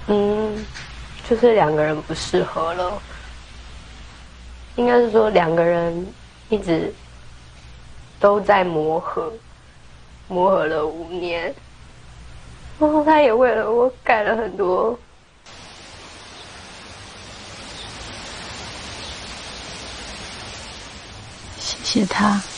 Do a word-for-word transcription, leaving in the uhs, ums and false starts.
嗯，就是两个人不适合了，应该是说两个人一直都在磨合，磨合了五年，然后他也为了我改了很多。 谢谢他。